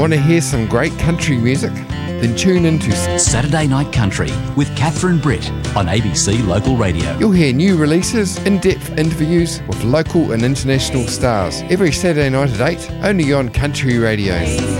Want to hear some great country music? Then tune into Saturday Night Country with Catherine Britt on ABC Local Radio. You'll hear new releases, in-depth interviews with local and international stars every Saturday night at 8, only on Country Radio.